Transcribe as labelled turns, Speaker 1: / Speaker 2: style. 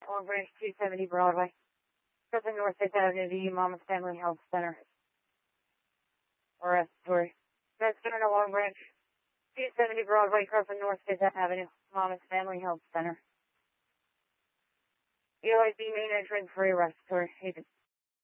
Speaker 1: Long Branch 270 Broadway. Crossing North 5th Avenue to Mama's Family Health Center. Or respiratory. That's turn to Long Branch 270 Broadway, crossing North 5th Avenue, Mama's Family Health Center. UIC main entrance for a respiratory agent.